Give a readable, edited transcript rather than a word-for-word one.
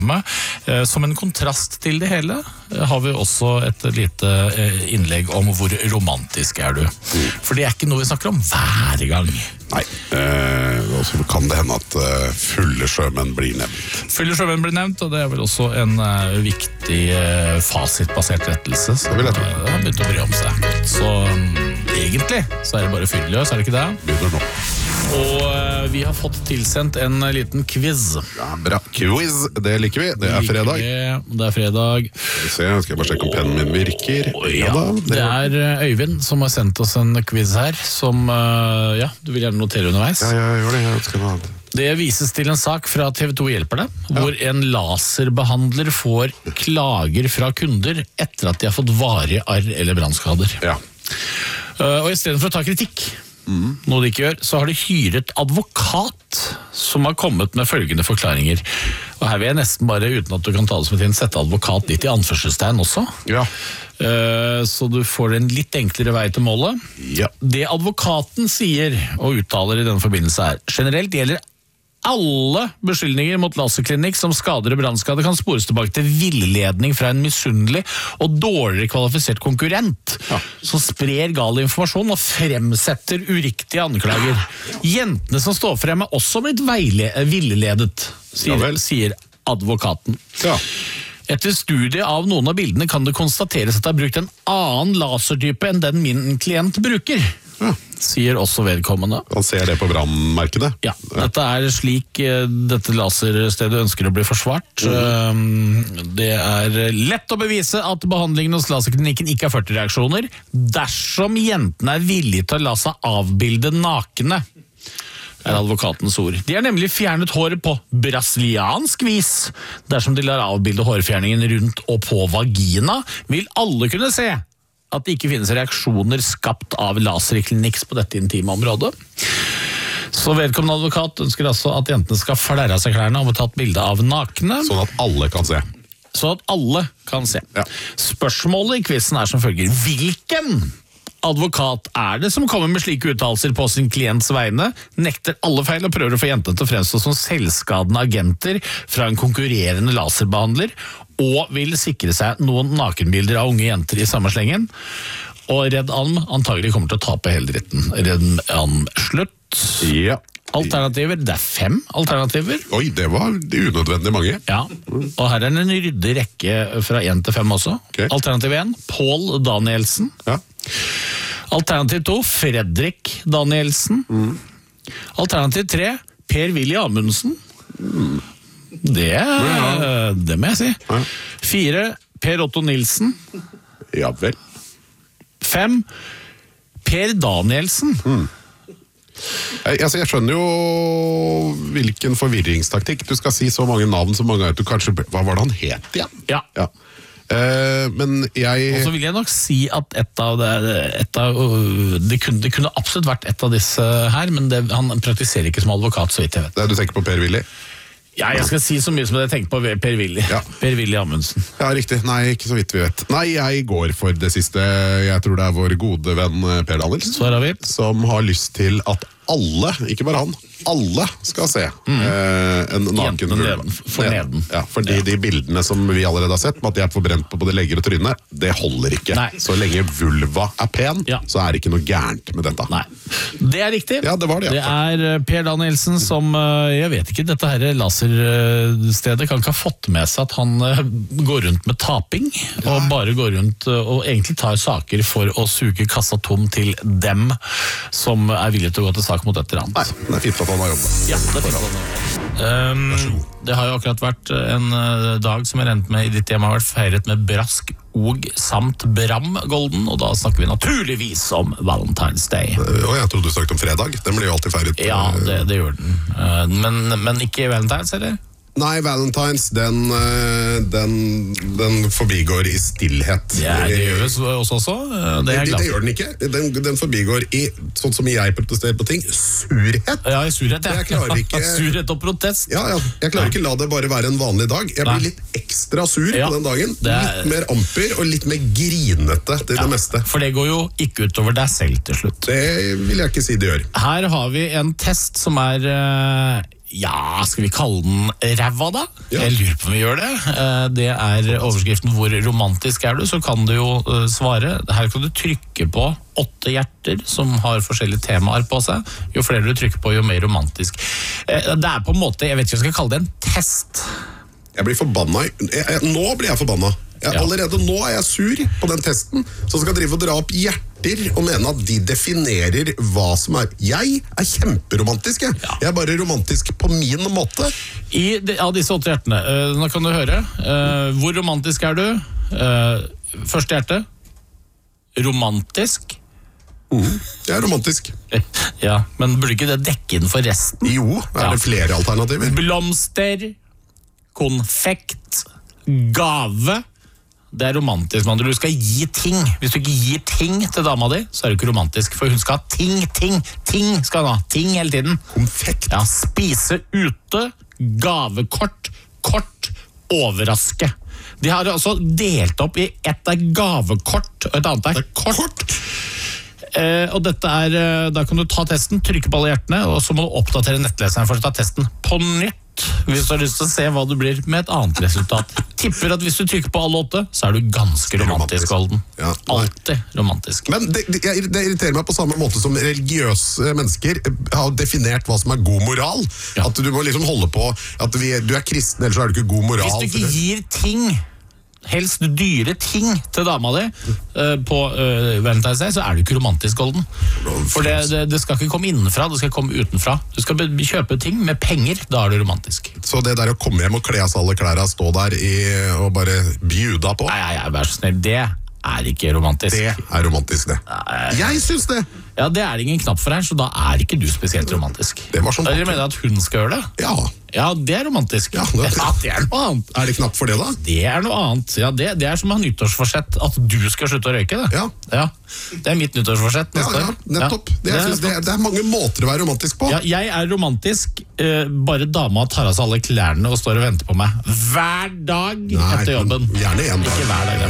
Som en kontrast til det hele har vi også et lite innlegg om hvor romantisk er du. For det er ikke noe vi snakker om hver gang. Nei, og så kan det hende at fulle sjømenn blir nevnt. Fulle sjømenn blir nevnt, og det er vel også en viktig fasitbasert rettelse. Så det har begynt å bry om seg godt. Så egentlig så er det bare fylleløs, er det ikke det? Begynner nå. Og vi har fått tilsendt en liten quiz. Ja, bra. Quiz, det liker vi. Det er fredag. Det er fredag. Skal jeg bare sjekke om pennen min virker? Ja, det er Øyvind som har sendt oss en quiz her, som, du vil gjerne notere underveis. Ja, jeg gjør det. Jeg skal ha det. Det vises til en sak fra TV 2 Hjelper deg, hvor en laserbehandler får klager fra kunder etter at de har fått varige arr eller brannskader. Ja. Og i stedet for å ta kritikk, noe de ikke gjør, så har de hyret advokat som har kommet med følgende forklaringer. Og her vil jeg nesten bare, uten at du kan ta det som et hint, sette advokat litt i anførselstegn også. Ja. Så du får en litt enklere vei til målet. Ja. Det advokaten sier og uttaler i denne forbindelse er: generelt gjelder alle beskyldninger mot laserklinikk som skader og brannskade kan spores tilbake til villedning fra en misunnelig og dårligere kvalifisert konkurrent som sprer gal informasjon og fremsetter uriktige anklager. Jentene som står frem er også blitt villledet, sier advokaten. Ja. Etter studiet av noen av bildene kan det konstateres at det er brukt en annen lasertype enn den min klient bruker. Sier også vedkommende. Han ser det på brannmerkene. Ja, dette er slik dette laserstedet ønsker å bli forsvart. Det er lett å bevise at behandlingen hos laserklinikken ikke har ført til reaksjoner dersom jentene er villige til å la seg avbilde nakne, er advokatens ord. De har nemlig fjernet håret på brasiliansk vis. Dersom de lar avbilde hårfjerningen rundt og på vagina, vil alle kunne se at det ikke finnes reaksjoner skapt av laserklinikks på dette intime området. Så vedkommende advokat ønsker altså at jentene skal flære av seg klærne og tatt bilde av nakne. Sånn at alle kan se. Så at alle kan se. Ja. Spørsmålet i quizen er som følger: hvilken advokat er det som kommer med slike uttalelser på sin klients vegne, nekter alle feil og prøver å få jentene til å fremstå som selvskadende agenter fra en konkurrerende laserbehandler, og vil sikre seg noen nakenbilder av unge jenter i samme slengen? Og Redd Alm antagelig kommer til å tape hele dritten. Redd Alm slutt. Ja. Alternativer, det er 5 alternativer. Oi, det var unødvendig mange. Ja, og her er en ryddig rekke fra 1 til 5 også. Okay. Alternativ 1, Pål Danielsen. Ja. Alternativ 2, Fredrik Danielsen. Alternativ 3, Per-Willy Amundsen. Det må jeg si. 4, Per Otto Nilsen. Ja vel. 5, Per Danielsen. Jeg skjønner jo hvilken forvirringstaktikk. Du skal si så mange navn så mange ganger at du kanskje... Hva var det han het igjen? Ja. Men jeg... Og så vil jeg nok si at det kunne absolutt vært et av disse her, men han praktiserer ikke som advokat, så vidt jeg vet. Er du tenker på Per-Willy? Ja, jeg skal si så mye som jeg tenker på Per-Willy. Ja. Per-Willy Amundsen. Ja, riktig. Nei, ikke så vidt vi vet. Nei, jeg går for det siste. Jeg tror det er vår gode venn Per Danielsen. Så er det vi. Som har lyst til at alle, ikke bare han, alle skal se en naken vulva. For neden. Ja, fordi de bildene som vi allerede har sett, med at de er forbrent på både legger og tryne, det holder ikke. Nei. Så lenge vulva er pen, så er det ikke noe gærent med dette. Nei. Det er riktig. Ja, det var det. Det er Per Danielsen som, jeg vet ikke, dette her laserstedet kan ikke ha fått med seg at han går rundt med taping, og bare går rundt og egentlig tar saker for å suge kassa tom til dem som er villige til å gå til sak mot et eller annet. Nei, det er fint at han har jobbet. Ja, det er fint at han har jobbet. Det har jo akkurat vært en dag som jeg regnet med i ditt hjem har vært feiret med brask og samt Bram Golden, og da snakker vi naturligvis om Valentine's Day. Og jeg trodde du snakket om fredag, den blir jo alltid feiret. Ja, det gjør den. Men ikke Valentine's, eller? Nei, Valentine's, den forbigår i stillhet. Ja, det gjør det også. Det gjør den ikke. Den forbigår i, sånn som jeg protesterer på ting, surhet. Ja, i surhet, ja. Jeg klarer ikke... Surhet og protest. Ja, jeg klarer ikke la det bare være en vanlig dag. Jeg blir litt ekstra sur på den dagen. Litt mer amper og litt mer grinete til det meste. For det går jo ikke utover deg selv til slutt. Det vil jeg ikke si det gjør. Her har vi en test som er... Ja, skal vi kalle den ræva da? Ja. Jeg lurer på om vi gjør det. Det overskriften hvor romantisk er du, så kan du jo svare. Her kan du trykke på 8 hjerter som har forskjellige temaer på seg. Jo flere du trykker på, jo mer romantisk. Det på en måte, jeg vet ikke om jeg skal kalle det en test. Jeg blir forbanna. Nå blir jeg forbanna. Allerede nå jeg sur på den testen, så skal drive og dra opp hjerter og mene at de definerer hva som Jeg kjemperomantisk, jeg. Ja. Jeg bare romantisk på min måte. Av disse 8 hjertene, nå kan du høre. Hvor romantisk er du? Første hjerte. Romantisk. Jeg romantisk. Ja, men burde ikke det dekke inn for resten? Jo, det flere alternativer? Blomster, konfekt, gave. Det romantisk, man. Du skal gi ting. Hvis du ikke gir ting til dama di, så det ikke romantisk. For hun skal ha ting skal hun ha. Ting hele tiden. Konfekt. Ja, spise ute, gavekort, kort, overraske. De har altså delt opp i ett gavekort, og et annet kort. Og dette da kan du ta testen, trykke på alle hjertene, og så må du oppdatere nettleseren for å ta testen på nytt. Hvis du har lyst til å se hva du blir med et annet resultat. Tipper at hvis du trykker på alle 8, så du ganske romantisk, Golden. Ja, alltid romantisk. Men det irriterer meg på samme måte som religiøse mennesker har definert hva som god moral. Ja. At du må liksom holde på at du kristen, ellers har du ikke god moral. Hvis du ikke gir ting, helst dyre ting til dama di på Valentine's Day, så du ikke romantisk, Golden. For det skal ikke komme innenfra, det skal komme utenfra. Du skal kjøpe ting med penger, da du romantisk. Så det der å komme hjem og kle av seg alle klærne, stå der og bare bjuda på? Nei, vær så snill, det ikke romantisk. Det romantisk, det. Jeg synes det! Ja, det det ingen knapp for her, så da ikke du spesielt romantisk. Det var sånn. Dere mener at hun skal gjøre det? Ja, det romantisk. Ja, det noe annet. Det knapp for det da? Det noe annet. Ja, det som å ha nyttårsforsett, at du skal slutte å røyke det. Ja. Det mitt nyttårsforsett. Ja, nettopp. Det mange måter å være romantisk på. Ja, jeg romantisk, bare dama tar av seg alle klærne og står og venter på meg hver dag etter jobben. Gjerne en dag. Ikke hver dag.